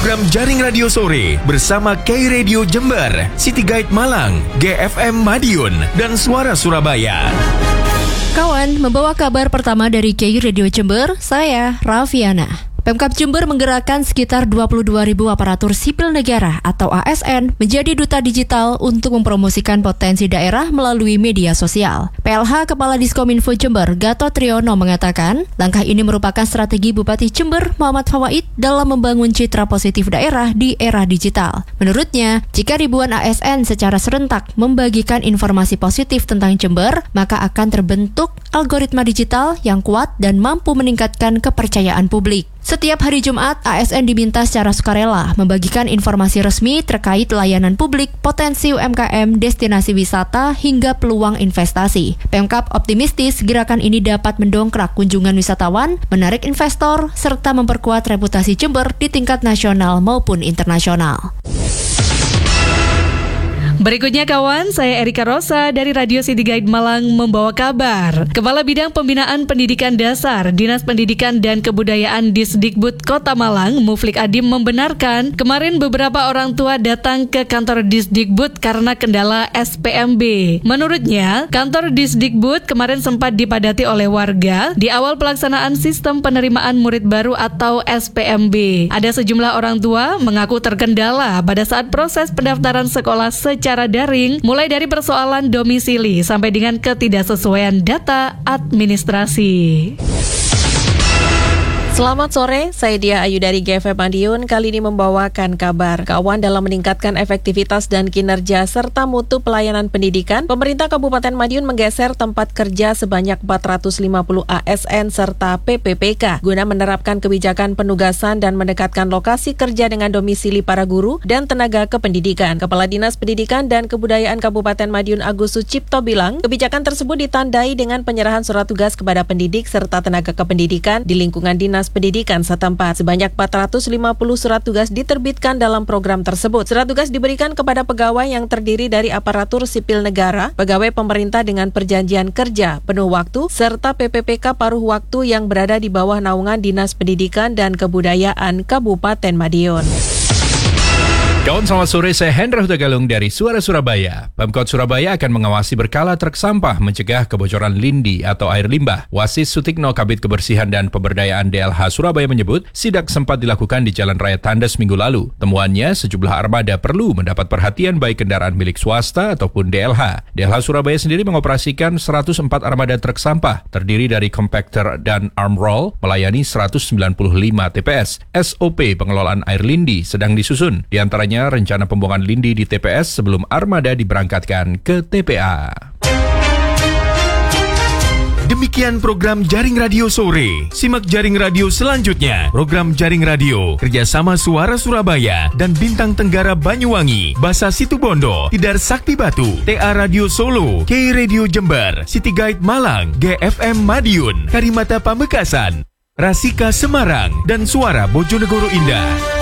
program Jaring Radio Sore bersama K Radio Jember, City Guide Malang, GFM Madiun, dan Suara Surabaya. Kawan, membawa kabar pertama dari K Radio Jember, saya Rafiana. Pemkab Jember menggerakkan sekitar 22.000 aparatur sipil negara atau ASN menjadi duta digital untuk mempromosikan potensi daerah melalui media sosial. PLH Kepala Diskominfo Jember, Gatot Triyono mengatakan, langkah ini merupakan strategi Bupati Jember, Muhammad Fawaid, dalam membangun citra positif daerah di era digital. Menurutnya, jika ribuan ASN secara serentak membagikan informasi positif tentang Jember, maka akan terbentuk algoritma digital yang kuat dan mampu meningkatkan kepercayaan publik. Setiap hari Jumat, ASN diminta secara sukarela membagikan informasi resmi terkait layanan publik, potensi UMKM, destinasi wisata, hingga peluang investasi. Pemkab optimistis gerakan ini dapat mendongkrak kunjungan wisatawan, menarik investor, serta memperkuat reputasi Jember di tingkat nasional maupun internasional. Berikutnya kawan, saya Erika Rosa dari Radio City Guide Malang membawa kabar. Kepala Bidang Pembinaan Pendidikan Dasar, Dinas Pendidikan dan Kebudayaan Disdikbud Kota Malang, Muflik Adim membenarkan kemarin beberapa orang tua datang ke kantor Disdikbud karena kendala SPMB. Menurutnya, kantor Disdikbud kemarin sempat dipadati oleh warga di awal pelaksanaan sistem penerimaan murid baru atau SPMB. Ada sejumlah orang tua mengaku terkendala pada saat proses pendaftaran sekolah secara daring, mulai dari persoalan domisili sampai dengan ketidaksesuaian data administrasi. Selamat sore, saya Dia Ayu dari GFM Madiun. Kali ini membawakan kabar kawan dalam meningkatkan efektivitas dan kinerja serta mutu pelayanan pendidikan. Pemerintah Kabupaten Madiun menggeser tempat kerja sebanyak 450 ASN serta PPPK guna menerapkan kebijakan penugasan dan mendekatkan lokasi kerja dengan domisili para guru dan tenaga kependidikan. Kepala Dinas Pendidikan dan Kebudayaan Kabupaten Madiun Agus Sucipto bilang, kebijakan tersebut ditandai dengan penyerahan surat tugas kepada pendidik serta tenaga kependidikan di lingkungan Dinas Pendidikan setempat. Sebanyak 450 surat tugas diterbitkan dalam program tersebut. Surat tugas diberikan kepada pegawai yang terdiri dari aparatur sipil negara, pegawai pemerintah dengan perjanjian kerja penuh waktu, serta PPPK paruh waktu yang berada di bawah naungan Dinas Pendidikan dan Kebudayaan Kabupaten Madiun. Kawan, selamat sore, saya Hendra Hutagalung dari Suara Surabaya. Pemkot Surabaya akan mengawasi berkala truk sampah mencegah kebocoran lindi atau air limbah. Wasis Sutikno Kabid Kebersihan dan Pemberdayaan DLH Surabaya menyebut, sidak sempat dilakukan di Jalan Raya Tandas minggu lalu. Temuannya, sejumlah armada perlu mendapat perhatian baik kendaraan milik swasta ataupun DLH. DLH Surabaya sendiri mengoperasikan 104 armada truk sampah, terdiri dari compactor dan arm roll, melayani 195 TPS. SOP pengelolaan air lindi sedang disusun, di antaranya rencana pembuangan lindi di TPS sebelum armada diberangkatkan ke TPA. Demikian program Jaring Radio Sore. Simak Jaring Radio selanjutnya. Program Jaring Radio kerjasama Suara Surabaya dan Bintang Tenggara Banyuwangi, Basa Situbondo, Tidar Sakti Batu, TA Radio Solo, K Radio Jember, City Guide Malang, GFM Madiun, Karimata Pamekasan, Rasika Semarang, dan Suara Bojonegoro Indah.